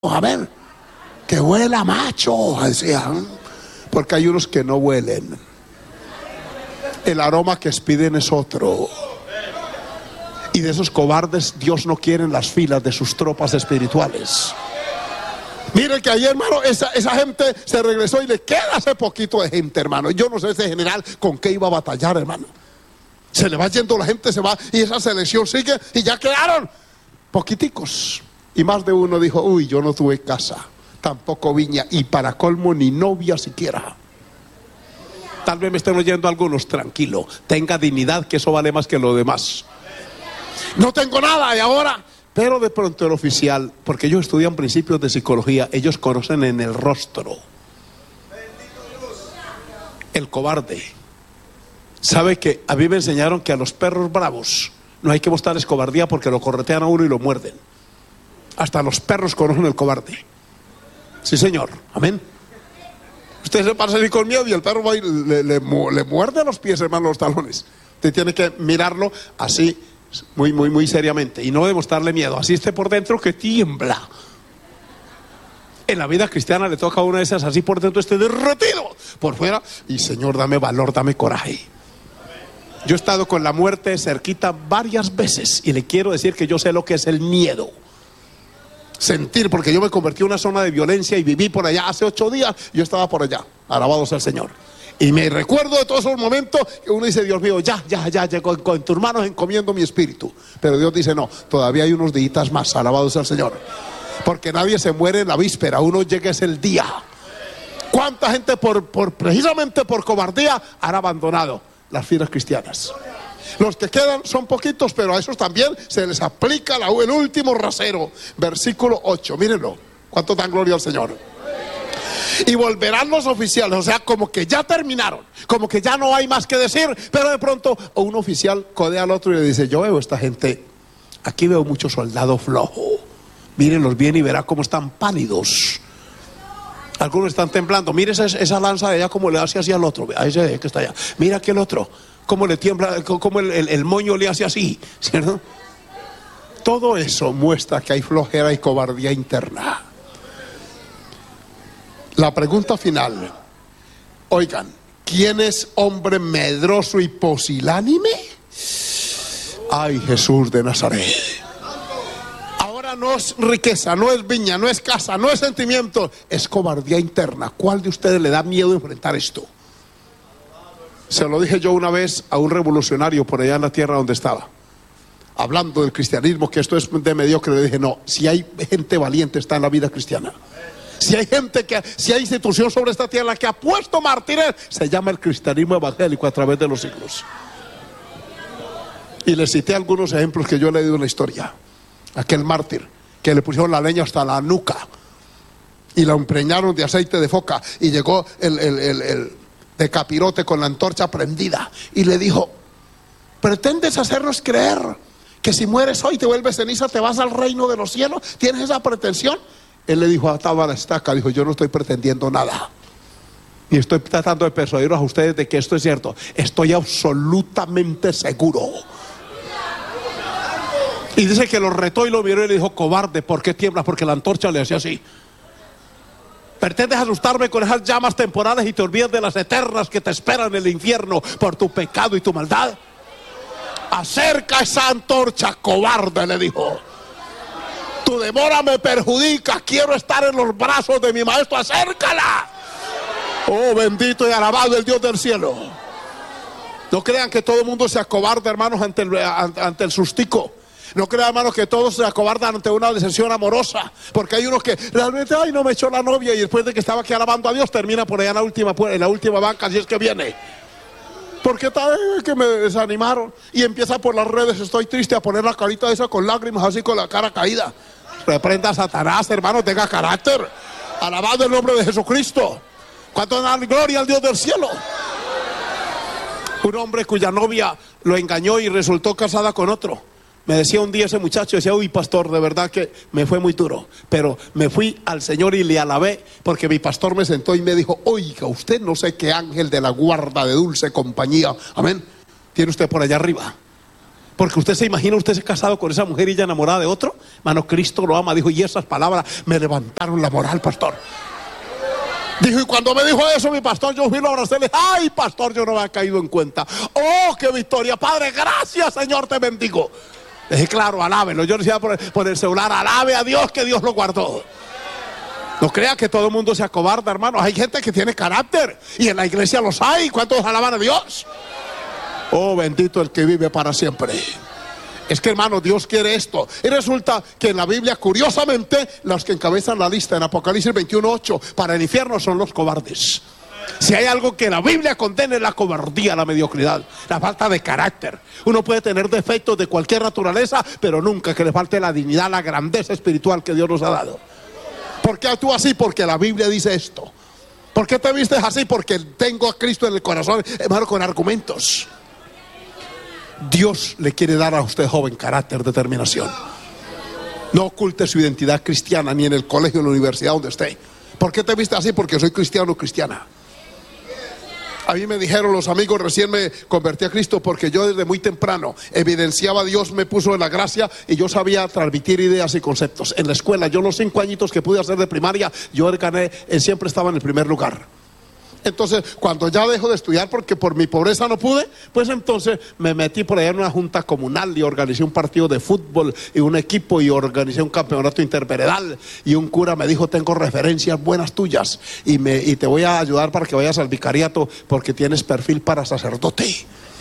amén, que huela macho, decían, porque hay unos que no huelen. El aroma que expiden es otro. Y de esos cobardes Dios no quiere en las filas de sus tropas espirituales. Miren que ayer, hermano, esa gente se regresó y le queda hace poquito de gente, hermano. Yo no sé ese general con qué iba a batallar, hermano. Se le va yendo la gente, se va, y esa selección sigue, y ya quedaron poquiticos. Y más de uno dijo: uy, yo no tuve casa, tampoco viña, y para colmo ni novia siquiera. Tal vez me estén oyendo algunos, tranquilo, tenga dignidad, que eso vale más que lo demás. No tengo nada, y ahora... Pero de pronto el oficial, porque ellos estudian principios de psicología, ellos conocen en el rostro. El cobarde. ¿Sabe que a mí me enseñaron que a los perros bravos no hay que mostrarles cobardía porque lo corretean a uno y lo muerden? Hasta los perros conocen el cobarde. Sí, señor, amén. Usted se pasa así con miedo y el perro va y le muerde los pies, hermano, los talones. Usted tiene que mirarlo así, muy seriamente, y no demostrarle miedo. Así esté por dentro que tiembla. En la vida cristiana le toca a una de esas, así por dentro esté derretido, por fuera, y Señor, dame valor, dame coraje. Yo he estado con la muerte cerquita varias veces, y le quiero decir que yo sé lo que es el miedo. Sentir, porque yo me convertí en una zona de violencia y viví por allá hace 8 días, yo estaba por allá, alabado sea el Señor. Y me recuerdo de todos esos momentos que uno dice: Dios mío, ya, con tus manos encomiendo mi espíritu. Pero Dios dice: no, todavía hay unos días más, alabado sea el Señor. Porque nadie se muere en la víspera, uno llega es el día. ¿Cuánta gente precisamente por cobardía han abandonado las filas cristianas? Los que quedan son poquitos, pero a esos también se les aplica el último rasero. Versículo 8, mírenlo, cuánto dan gloria al Señor. Y volverán los oficiales, o sea, como que ya terminaron, como que ya no hay más que decir. Pero de pronto un oficial codea al otro y le dice: yo veo esta gente, aquí veo mucho soldado flojo, mírenlos bien y verá cómo están pálidos. Algunos están temblando. Mire esa lanza de allá, como le hace así al otro, a ese que está allá. Mira aquel otro, cómo le tiembla, cómo el moño le hace así, ¿cierto? Todo eso muestra que hay flojera y cobardía interna. La pregunta final: oigan, ¿quién es hombre medroso y pusilánime? Ay, Jesús de Nazaret. Ahora no es riqueza, no es viña, no es casa, no es sentimiento, es cobardía interna. ¿Cuál de ustedes le da miedo enfrentar esto? Se lo dije yo una vez a un revolucionario por allá en la tierra donde estaba, hablando del cristianismo, que esto es de mediocre. Le dije: no, si hay gente valiente está en la vida cristiana. Si hay gente si hay institución sobre esta tierra que ha puesto mártires, se llama el cristianismo evangélico a través de los siglos. Y les cité algunos ejemplos que yo he leído en la historia. Aquel mártir que le pusieron la leña hasta la nuca y la empreñaron de aceite de foca, y llegó el de capirote con la antorcha prendida y le dijo: ¿pretendes hacernos creer que si mueres hoy te vuelves ceniza, te vas al reino de los cielos? ¿Tienes esa pretensión? Él le dijo: ataba la estaca. Dijo: yo no estoy pretendiendo nada, y estoy tratando de persuadirlos a ustedes de que esto es cierto. Estoy absolutamente seguro. Y dice que lo retó y lo miró y le dijo: cobarde, ¿por qué tiemblas? Porque la antorcha le hacía así. ¿Pretendes asustarme con esas llamas temporales y te olvidas de las eternas que te esperan en el infierno por tu pecado y tu maldad? Acerca esa antorcha, cobarde, le dijo. Tu demora me perjudica, quiero estar en los brazos de mi maestro, acércala. Oh, bendito y alabado el Dios del cielo. No crean que todo el mundo se acobarda, hermanos, ante el sustico. No crean, hermanos, que todos se acobardan ante una decepción amorosa, porque hay unos que realmente: ay, no me echó la novia, y después de que estaba aquí alabando a Dios, termina por allá en la última banca, si es que viene. Porque tal vez que me desanimaron, y empieza por las redes: estoy triste, a poner la carita esa con lágrimas, así con la cara caída. Reprenda a Satanás, hermano, tenga carácter. Alabado el nombre de Jesucristo. ¿Cuánto dan gloria al Dios del cielo? Un hombre cuya novia lo engañó y resultó casada con otro. Me decía un día ese muchacho, decía: uy, pastor, de verdad que me fue muy duro, pero me fui al Señor y le alabé, porque mi pastor me sentó y me dijo: oiga, usted no sé qué ángel de la guarda de dulce compañía, amén, tiene usted por allá arriba. Porque usted se imagina, usted se ha casado con esa mujer y ella enamorada de otro. Hermano, Cristo lo ama. Dijo, y esas palabras me levantaron la moral, pastor. Dijo, y cuando me dijo eso mi pastor, yo fui a abrazarle. Ay, pastor, yo no me había caído en cuenta. Oh, qué victoria, Padre, gracias, Señor, te bendigo. Le dije, claro, alábelo. Yo decía por el celular, alabe a Dios, que Dios lo guardó. No crea que todo el mundo se acobarda, hermano. Hay gente que tiene carácter y en la iglesia los hay. ¿Cuántos alaban a Dios? Oh, bendito el que vive para siempre. Es que, hermano, Dios quiere esto. Y resulta que en la Biblia, curiosamente, los que encabezan la lista en Apocalipsis 21:8 para el infierno son los cobardes. Si hay algo que la Biblia condena es la cobardía, la mediocridad, la falta de carácter. Uno puede tener defectos de cualquier naturaleza, pero nunca que le falte la dignidad, la grandeza espiritual que Dios nos ha dado. ¿Por qué actúa así? Porque la Biblia dice esto. ¿Por qué te vistes así? Porque tengo a Cristo en el corazón, hermano, con argumentos. Dios le quiere dar a usted, joven, carácter, determinación. No oculte su identidad cristiana ni en el colegio, en la universidad, donde esté. ¿Por qué te viste así? Porque soy cristiano o cristiana. A mí me dijeron los amigos, recién me convertí a Cristo, porque yo desde muy temprano evidenciaba, Dios me puso en la gracia y yo sabía transmitir ideas y conceptos. En la escuela, yo los 5 añitos que pude hacer de primaria, yo gané, siempre estaba en el primer lugar. Entonces, cuando ya dejo de estudiar porque por mi pobreza no pude, pues entonces me metí por allá en una junta comunal y organicé un partido de fútbol y un equipo y organicé un campeonato interveredal. Y un cura me dijo, tengo referencias buenas tuyas y te voy a ayudar para que vayas al vicariato porque tienes perfil para sacerdote.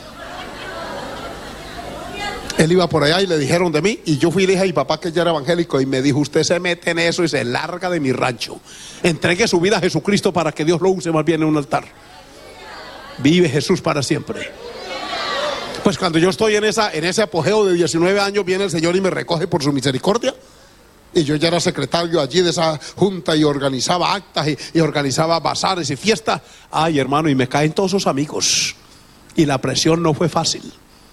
Él iba por allá y le dijeron de mí, y yo fui y le dije a mi papá, que ya era evangélico, y me dijo, usted se mete en eso y se larga de mi rancho. Entregue su vida a Jesucristo para que Dios lo use más bien en un altar. Vive Jesús para siempre. Pues cuando yo estoy en ese apogeo de 19 años, viene el Señor y me recoge por su misericordia. Y yo ya era secretario allí de esa junta y organizaba actas y organizaba bazares y fiestas. Ay, hermano, y me caen todos esos amigos. Y la presión no fue fácil.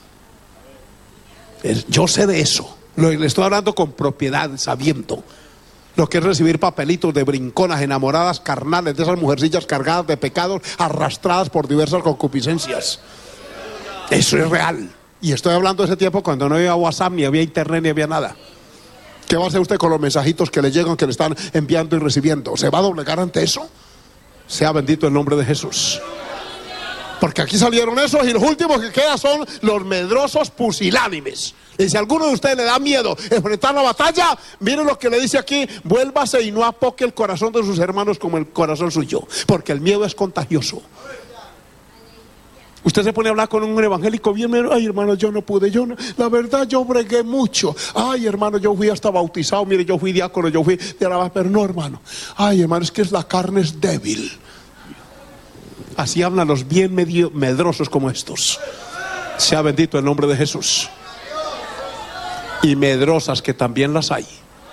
Yo sé de eso. Le estoy hablando con propiedad, sabiendo lo que es recibir papelitos de brinconas, enamoradas, carnales, de esas mujercillas cargadas de pecados, arrastradas por diversas concupiscencias. Eso es real. Y estoy hablando de ese tiempo cuando no había WhatsApp, ni había internet, ni había nada. ¿Qué va a hacer usted con los mensajitos que le llegan, que le están enviando y recibiendo? ¿Se va a doblegar ante eso? Sea bendito el nombre de Jesús. Porque aquí salieron esos y los últimos que quedan son los medrosos pusilánimes. Y si a alguno de ustedes le da miedo enfrentar la batalla, miren lo que le dice aquí: vuélvase y no apoque el corazón de sus hermanos como el corazón suyo, porque el miedo es contagioso. Usted se pone a hablar con un evangélico bien, ay hermano, yo no pude, la verdad yo bregué mucho. Ay hermano, yo fui hasta bautizado, mire, yo fui diácono, yo fui de alabanza, pero no hermano. Ay hermano, es que la carne es débil. Así hablan los bien medrosos como estos. Sea bendito el nombre de Jesús. Y medrosas, que también las hay.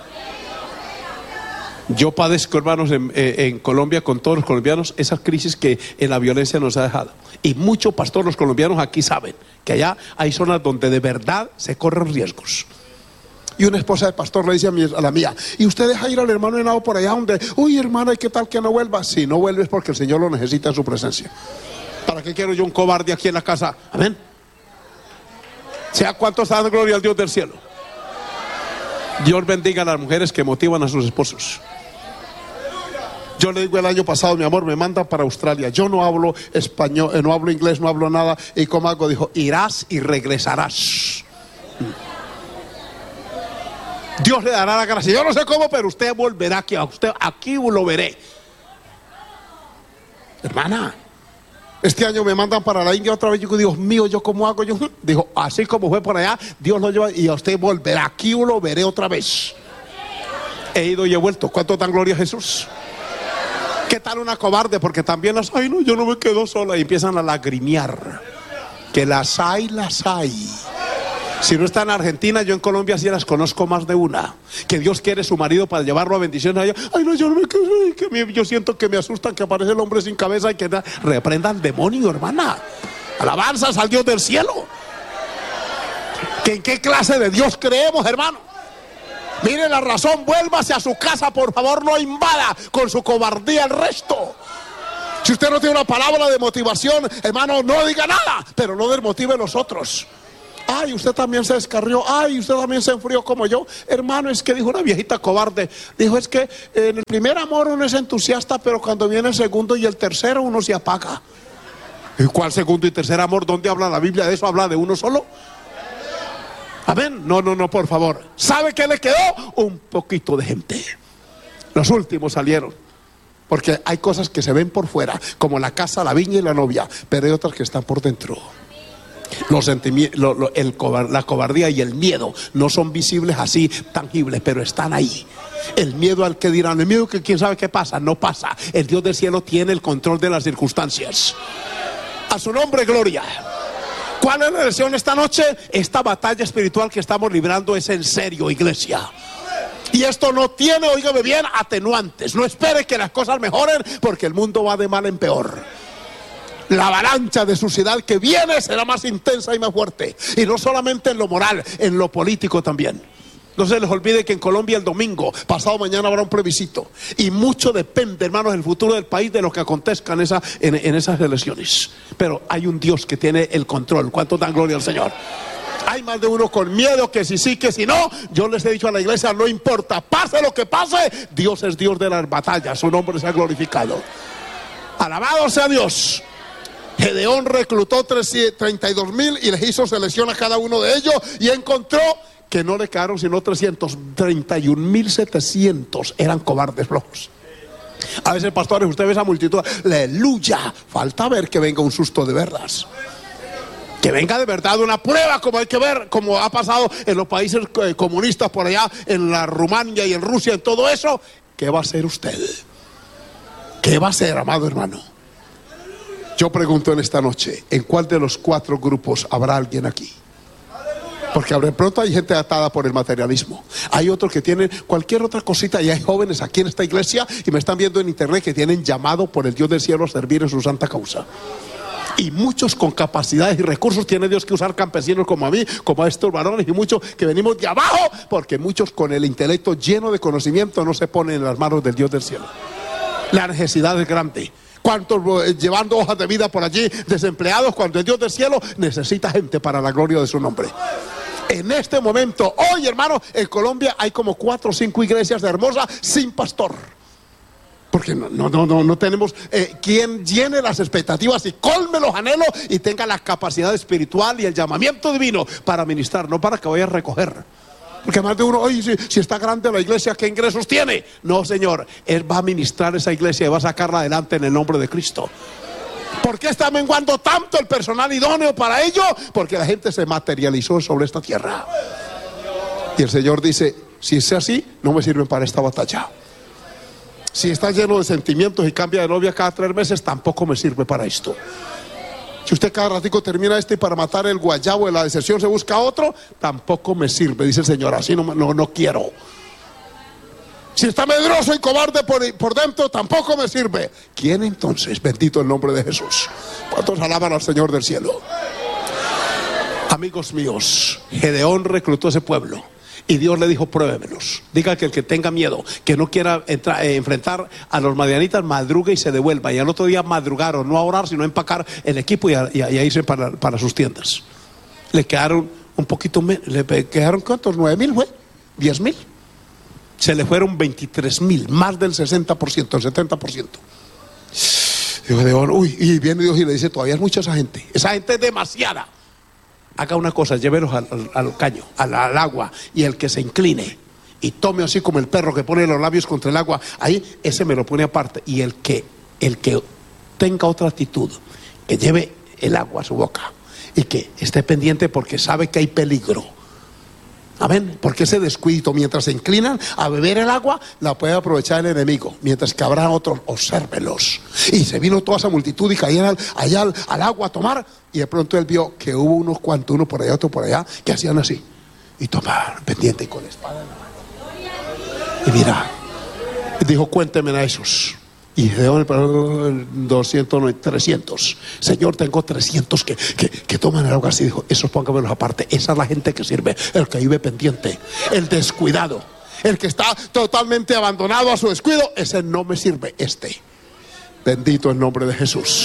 Yo padezco, hermanos, en Colombia, con todos los colombianos, esas crisis que en la violencia nos ha dejado. Y muchos pastores, los colombianos aquí saben que allá hay zonas donde de verdad se corren riesgos. Y una esposa de pastor le dice a la mía: ¿y usted deja ir al hermano Henao por allá donde, uy hermana, ¿y qué tal que no vuelva? Si no vuelve es porque el Señor lo necesita en su presencia. ¿Para qué quiero yo un cobarde aquí en la casa? Amén. Sea cuántos dan gloria al Dios del cielo. Dios bendiga a las mujeres que motivan a sus esposos. Yo le digo el año pasado, mi amor, me mandan para Australia. Yo no hablo español, no hablo inglés, no hablo nada. ¿Y cómo hago? Dijo: irás y regresarás. Dios le dará la gracia. Yo no sé cómo, pero usted volverá aquí. Aquí lo veré. Hermana, este año me mandan para la India otra vez. Yo digo: Dios mío, ¿yo cómo hago? Yo digo: así como fue por allá, Dios lo lleva y a usted volverá. Aquí lo veré otra vez. He ido y he vuelto. ¿Cuánto dan gloria a Jesús? ¿Qué tal una cobarde? Porque también las hay. No, yo no me quedo sola. Y empiezan a lagrimear. Que las hay, las hay. Si no está en Argentina, yo en Colombia sí las conozco más de una. Que Dios quiere su marido para llevarlo a bendiciones allá. Ay no, yo no me quedo. Yo siento que me asustan, que aparece el hombre sin cabeza y que reprenda al demonio, hermana. Alabanzas al Dios del cielo. ¿Que en qué clase de Dios creemos, hermano? Mire la razón: vuélvase a su casa, por favor, no invada con su cobardía el resto. Si usted no tiene una palabra de motivación, hermano, no diga nada, pero no desmotive a los otros. Ay, usted también se descarrió. Ay, usted también se enfrió como yo. Hermano, es que dijo una viejita cobarde. Dijo, es que en el primer amor uno es entusiasta, pero cuando viene el segundo y el tercero uno se apaga. ¿Y cuál segundo y tercer amor? ¿Dónde habla la Biblia de eso? ¿Habla de uno solo? Amén. No, por favor. ¿Sabe qué le quedó? Un poquito de gente. Los últimos salieron. Porque hay cosas que se ven por fuera, como la casa, la viña y la novia, pero hay otras que están por dentro. Los sentimientos, la cobardía y el miedo no son visibles así, tangibles, pero están ahí. El miedo al que dirán, el miedo que quién sabe qué pasa, no pasa. El Dios del cielo tiene el control de las circunstancias. A su nombre, gloria. ¿Cuál es la lección esta noche? Esta batalla espiritual que estamos librando es en serio, iglesia. Y esto no tiene, óigame bien, atenuantes. No espere que las cosas mejoren, porque el mundo va de mal en peor. La avalancha de suciedad que viene será más intensa y más fuerte. Y no solamente en lo moral, en lo político también. No se les olvide que en Colombia el domingo, pasado mañana, habrá un plebiscito. Y mucho depende, hermanos, del futuro del país, de lo que acontezca en esas elecciones. Pero hay un Dios que tiene el control. ¿Cuánto dan gloria al Señor? Hay más de uno con miedo, que si sí, que si no. Yo les he dicho a la iglesia, no importa, pase lo que pase, Dios es Dios de las batallas, su nombre se ha glorificado. Alabado sea Dios. Gedeón reclutó 32,000 y les hizo selección a cada uno de ellos, y encontró que no le quedaron sino 31,700 eran cobardes flojos. A veces, pastores, usted ve esa multitud, aleluya, falta ver que venga un susto de verlas. Que venga de verdad una prueba, como hay que ver, como ha pasado en los países comunistas por allá, en la Rumania y en Rusia, en todo eso. ¿Qué va a hacer usted? ¿Qué va a hacer, amado hermano? Yo pregunto en esta noche, ¿en cuál de los 4 grupos habrá alguien aquí? Porque de pronto hay gente atada por el materialismo. Hay otros que tienen cualquier otra cosita, y hay jóvenes aquí en esta iglesia y me están viendo en internet que tienen llamado por el Dios del cielo a servir en su santa causa. Y muchos con capacidades y recursos. Tiene Dios que usar campesinos como a mí, como a estos varones, y muchos que venimos de abajo, porque muchos con el intelecto lleno de conocimiento no se ponen en las manos del Dios del cielo. La necesidad es grande. ¿Cuántos llevando hojas de vida por allí, desempleados, cuando el Dios del cielo necesita gente para la gloria de su nombre? En este momento, hoy, hermano, en Colombia hay como 4 o 5 iglesias de Hermosa sin pastor. Porque no tenemos quien llene las expectativas y colme los anhelos y tenga la capacidad espiritual y el llamamiento divino para ministrar, no para que vaya a recoger. Porque más de uno, oye, si está grande la iglesia, ¿qué ingresos tiene? No, Señor, Él va a ministrar esa iglesia y va a sacarla adelante en el nombre de Cristo. ¿Por qué está menguando tanto el personal idóneo para ello? Porque la gente se materializó sobre esta tierra. Y el Señor dice, si es así, no me sirven para esta batalla. Si está lleno de sentimientos y cambia de novia cada 3 meses, tampoco me sirve para esto. Si usted cada ratico termina y para matar el guayabo de la decepción se busca otro, tampoco me sirve, dice el Señor, así no quiero. Si está medroso y cobarde por dentro, tampoco me sirve. ¿Quién entonces? Bendito el nombre de Jesús. ¿Cuántos alaban al Señor del cielo? Amigos míos, Gedeón reclutó a ese pueblo. Y Dios le dijo, pruébemelos. Diga que el que tenga miedo, que no quiera enfrentar a los madianitas, madrugue y se devuelva. Y al otro día madrugaron, no a orar, sino a empacar el equipo y a irse para sus tiendas. Le quedaron un poquito menos. ¿Le quedaron cuántos? 9,000 fue, 10,000. Se le fueron 23,000, más del 60%, el 70%. Dijo, uy, y viene Dios y le dice, todavía es mucha esa gente. Esa gente es demasiada. Haga una cosa, llévelos al caño, al agua, y el que se incline y tome así como el perro que pone los labios contra el agua, ahí ese me lo pone aparte. Y el que tenga otra actitud, que lleve el agua a su boca y que esté pendiente porque sabe que hay peligro. Amén. Porque ese descuido, mientras se inclinan a beber el agua, la puede aprovechar el enemigo. Mientras que habrá otros, obsérvelos. Y se vino toda esa multitud y caían allá al agua a tomar. Y de pronto él vio que hubo unos cuantos, uno por allá, otro por allá, que hacían así. Y tomaban pendiente y con la espada en la mano. Y mira, dijo, cuéntenme a esos. Y Gedeón, 200, 300. Señor, tengo 300 que toman el agua así. Dijo, esos póngamelos aparte. Esa es la gente que sirve. El que vive pendiente, el descuidado, el que está totalmente abandonado a su descuido, ese no me sirve. Bendito el nombre de Jesús.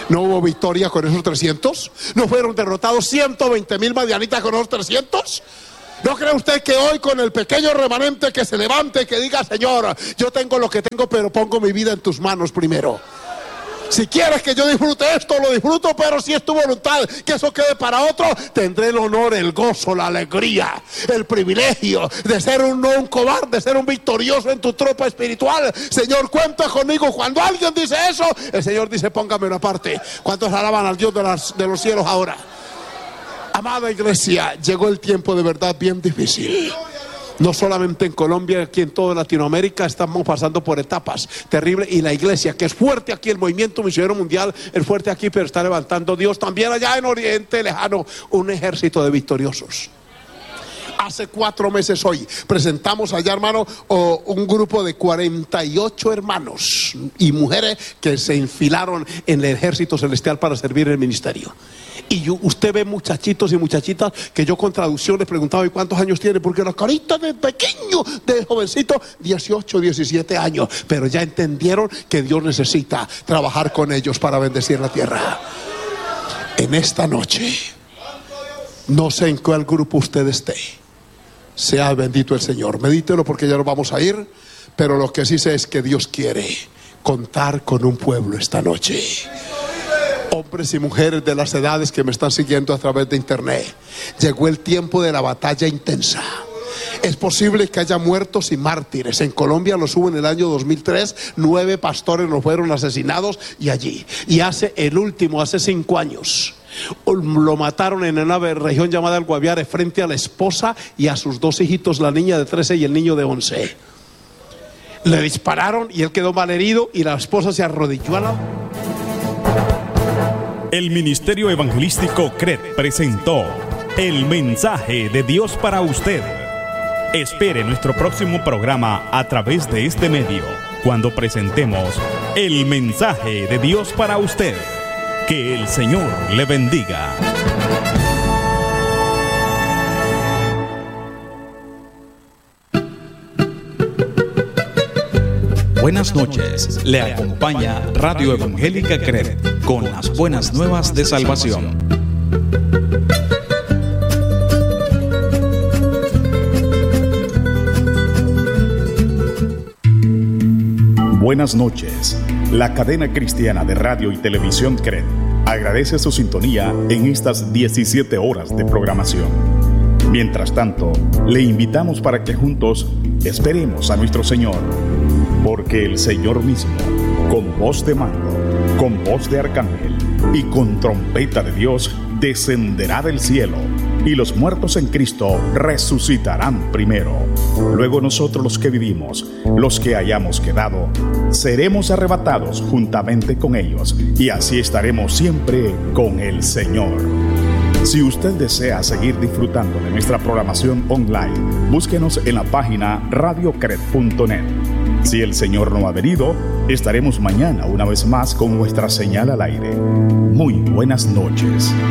¿No hubo victoria con esos 300? ¿No fueron derrotados 120,000 madianitas con esos 300? ¿No cree usted que hoy con el pequeño remanente que se levante, que diga: Señor, yo tengo lo que tengo, pero pongo mi vida en tus manos primero? Si quieres que yo disfrute esto, lo disfruto, pero si es tu voluntad que eso quede para otro, tendré el honor, el gozo, la alegría, el privilegio de ser no un cobarde, ser un victorioso en tu tropa espiritual. Señor, cuenta conmigo. Cuando alguien dice eso, el Señor dice: póngame una parte. ¿Cuántos alaban al Dios de los cielos ahora? Amada iglesia, llegó el tiempo de verdad bien difícil. No solamente en Colombia, aquí en toda Latinoamérica estamos pasando por etapas terribles, y la iglesia, que es fuerte aquí, el movimiento misionero mundial es fuerte aquí, pero está levantando Dios también allá en Oriente Lejano un ejército de victoriosos. Hace 4 meses hoy presentamos allá, hermano, un grupo de 48 hermanos y mujeres que se enfilaron en el ejército celestial para servir el ministerio. Y usted ve muchachitos y muchachitas que yo con traducción les preguntaba: ¿y cuántos años tiene? Porque la carita de pequeño, de jovencito, 18, 17 años. Pero ya entendieron que Dios necesita trabajar con ellos para bendecir la tierra. En esta noche, no sé en cuál grupo usted esté, sea bendito el Señor. Medítelo, porque ya nos vamos a ir. Pero lo que sí sé es que Dios quiere contar con un pueblo esta noche. Hombres y mujeres de las edades que me están siguiendo a través de internet, llegó el tiempo de la batalla intensa. Es posible que haya muertos y mártires. En Colombia los hubo en el año 2003, 9 pastores nos fueron asesinados y allí. Y hace 5 años, lo mataron en una región llamada El Guaviare, frente a la esposa y a sus 2 hijitos, la niña de 13 y el niño de 11. Le dispararon y él quedó malherido, y la esposa se arrodilló a la... El Ministerio Evangelístico CRED presentó El Mensaje de Dios para usted. Espere nuestro próximo programa a través de este medio, cuando presentemos El Mensaje de Dios para usted. Que el Señor le bendiga. Buenas noches, le acompaña Radio Evangélica CRED con las buenas nuevas de salvación. Buenas noches, la cadena cristiana de radio y televisión CRED agradece su sintonía en estas 17 horas de programación. Mientras tanto, le invitamos para que juntos esperemos a nuestro Señor, porque el Señor mismo, con voz de mando, con voz de arcángel y con trompeta de Dios, descenderá del cielo, y los muertos en Cristo resucitarán primero. Luego nosotros, los que vivimos, los que hayamos quedado, seremos arrebatados juntamente con ellos, y así estaremos siempre con el Señor. Si usted desea seguir disfrutando de nuestra programación online, búsquenos en la página radiocred.net. Si el Señor no ha venido, estaremos mañana una vez más con nuestra señal al aire. Muy buenas noches.